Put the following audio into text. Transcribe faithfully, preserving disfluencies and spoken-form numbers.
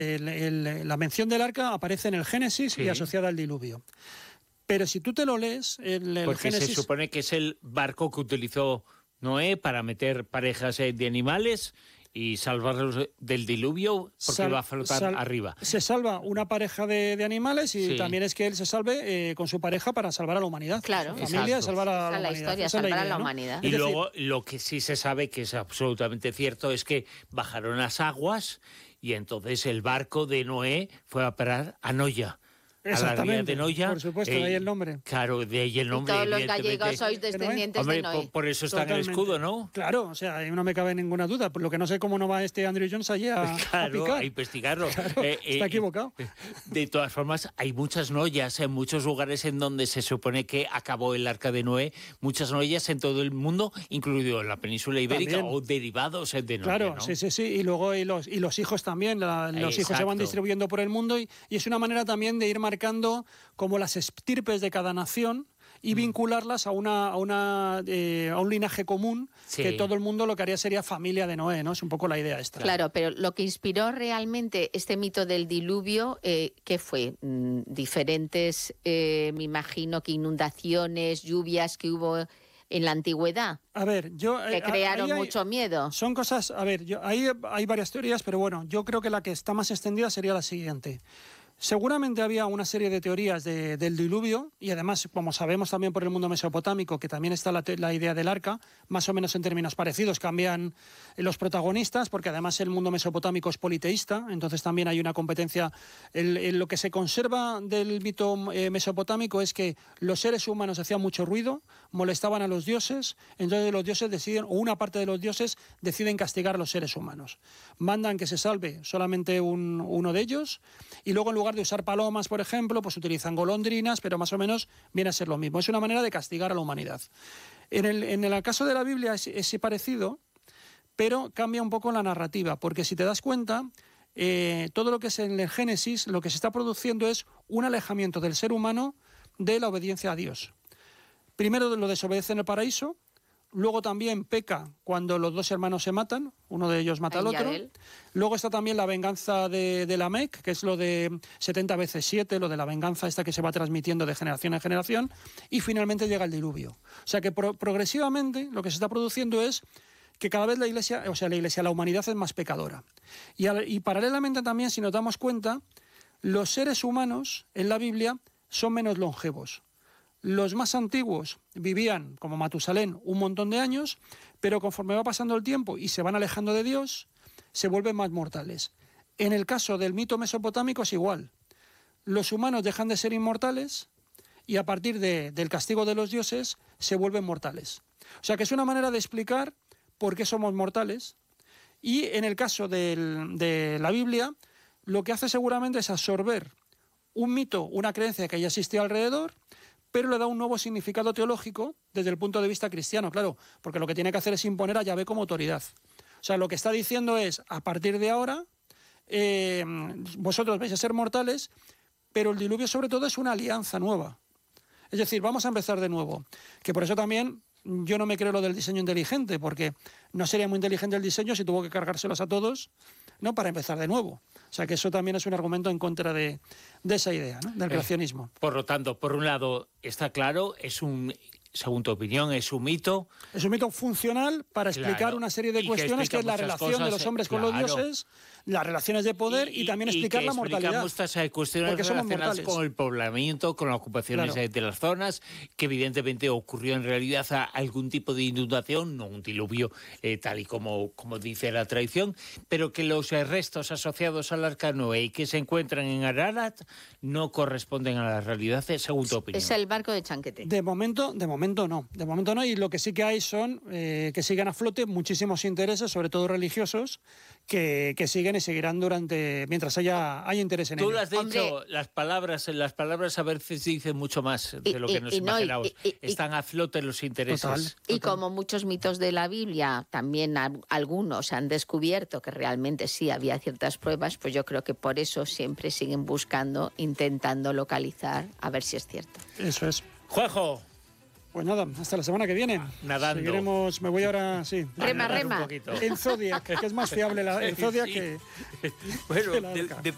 El, el, la mención del arca aparece en el Génesis sí. y asociada al diluvio. Pero si tú te lo lees, el, el Porque Génesis... se supone que es el barco que utilizó Noé para meter parejas de animales y salvarlos del diluvio porque Sal, va a flotar sal, arriba. Se salva una pareja de, de animales y sí. también es que él se salve eh, con su pareja para salvar a la humanidad. Claro. Su familia Exacto. salvar a la, Esa la la humanidad. historia, Esa salvar la idea, a la ¿no? humanidad. Y es luego decir, lo que sí se sabe, que es absolutamente cierto, es que bajaron las aguas y entonces el barco de Noé fue a parar a Noya. Exactamente, a la ría de Noya, por supuesto, eh, de ahí el nombre. Claro, de ahí el nombre. Y todos los gallegos sois descendientes Hombre, de Noé. Por, por eso está Totalmente. En el escudo, ¿no? Claro, o sea, no me cabe ninguna duda. Por lo que no sé cómo no va este Andrew Jones allí a, claro, a picar. a investigarlo. Claro, eh, está eh, equivocado. De todas formas, hay muchas Noyas en muchos lugares en donde se supone que acabó el arca de Noé. Muchas Noyas en todo el mundo, incluido en la península ibérica. También. O derivados de Noé. Claro, ¿no? sí, sí, sí. Y luego y los, y los hijos también. La, los Exacto. hijos se van distribuyendo por el mundo y, y es una manera también de ir marcando como las estirpes de cada nación y vincularlas a una a una eh, a un linaje común, sí. que todo el mundo lo que haría sería familia de Noé, ¿no? Es un poco la idea esta. Claro, pero lo que inspiró realmente este mito del diluvio, eh, ¿qué fue? Mm, diferentes, eh, me imagino que inundaciones, lluvias que hubo en la antigüedad. A ver, yo... Que eh, crearon hay, mucho miedo. Son cosas... A ver, yo, ahí hay varias teorías, pero bueno, yo creo que la que está más extendida sería la siguiente. Seguramente había una serie de teorías de, del diluvio y además, como sabemos también por el mundo mesopotámico, que también está la, la idea del arca, más o menos en términos parecidos, cambian los protagonistas, porque además el mundo mesopotámico es politeísta, entonces también hay una competencia. El, el, lo que se conserva del mito eh, mesopotámico es que los seres humanos hacían mucho ruido, molestaban a los dioses, entonces los dioses deciden, o una parte de los dioses deciden castigar a los seres humanos. Mandan que se salve solamente un, uno de ellos y luego en lugar de usar palomas, por ejemplo, pues utilizan golondrinas, pero más o menos viene a ser lo mismo. Es una manera de castigar a la humanidad. En el, en el caso de la Biblia es, es parecido, pero cambia un poco la narrativa, porque si te das cuenta, eh, todo lo que es en el Génesis, lo que se está produciendo es un alejamiento del ser humano de la obediencia a Dios. Primero lo desobedece en el paraíso, luego también peca cuando los dos hermanos se matan, uno de ellos mata al otro. Luego está también la venganza de, de Lamec, que es lo de setenta veces siete, lo de la venganza esta que se va transmitiendo de generación en generación, y finalmente llega el diluvio. O sea que pro, progresivamente lo que se está produciendo es que cada vez la Iglesia, o sea, la Iglesia, la humanidad es más pecadora. Y, y paralelamente también, si nos damos cuenta, los seres humanos en la Biblia son menos longevos. Los más antiguos vivían, como Matusalén, un montón de años, pero conforme va pasando el tiempo y se van alejando de Dios, se vuelven más mortales. En el caso del mito mesopotámico es igual. Los humanos dejan de ser inmortales y a partir de, del castigo de los dioses se vuelven mortales. O sea que es una manera de explicar por qué somos mortales. Y en el caso del, de la Biblia, lo que hace seguramente es absorber un mito, una creencia que ya existía alrededor, pero le da un nuevo significado teológico desde el punto de vista cristiano, claro, porque lo que tiene que hacer es imponer a Yahvé como autoridad. O sea, lo que está diciendo es, a partir de ahora, eh, vosotros vais a ser mortales, pero el diluvio sobre todo es una alianza nueva. Es decir, vamos a empezar de nuevo, que por eso también yo no me creo lo del diseño inteligente, porque no sería muy inteligente el diseño si tuvo que cargárselos a todos, ¿no?, para empezar de nuevo. O sea que eso también es un argumento en contra de, de esa idea, ¿no?, del creacionismo. Eh, por lo tanto, por un lado, está claro, es un, según tu opinión, es un mito. Es un mito funcional para explicar claro, una serie de cuestiones, que, que es la relación cosas, de los hombres claro, con los dioses, las relaciones de poder y, y también y explicar que la mortalidad. Muchas cuestiones relacionadas con el poblamiento, con las ocupaciones claro. de las zonas, que evidentemente ocurrió en realidad a algún tipo de inundación, no un diluvio eh, tal y como, como dice la tradición, pero que los eh, restos asociados al arca Noé y que se encuentran en Ararat no corresponden a la realidad, según tu opinión. Es el barco de Chanquete. De momento, de momento no, de momento no, y lo que sí que hay son eh, que siguen a flote muchísimos intereses, sobre todo religiosos, que, que siguen y seguirán durante mientras haya, haya interés en ello. Tú lo has dicho, Hombre, las palabras, las palabras a veces dicen mucho más de y, lo que y, nos y imaginamos. No, y, y, Están a flote los intereses. Total, y total. como muchos mitos de la Biblia, también a, algunos han descubierto que realmente sí había ciertas pruebas, pues yo creo que por eso siempre siguen buscando, intentando localizar, a ver si es cierto. Eso es. Juanjo. Pues nada, hasta la semana que viene. Nadando. Seguiremos, me voy ahora, sí. Rema, rema. En Zodiac, que es más fiable la, el Zodiac sí. que... Bueno, que la de, Arca. de